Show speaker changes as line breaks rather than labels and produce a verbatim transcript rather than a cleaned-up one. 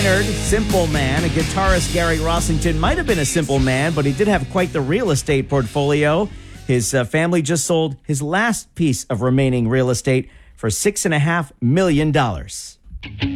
Maynard, simple man. A guitarist, Gary Rossington, might have been a simple man, but he did have quite the real estate portfolio. His uh, family just sold his last piece of remaining real estate for six and a half million dollars.